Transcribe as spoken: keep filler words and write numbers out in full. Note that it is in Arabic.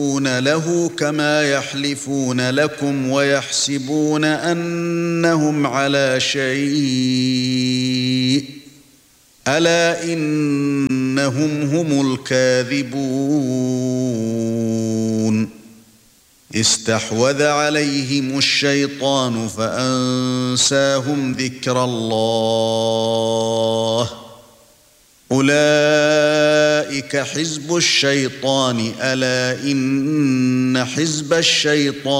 يحلفون له كما يحلفون لكم ويحسبون أنهم على شيء ألا إنهم هم الكاذبون استحوذ عليهم الشيطان فأنساهم ذكر الله أولئك حزب الشيطان ألا إن حزب الشيطان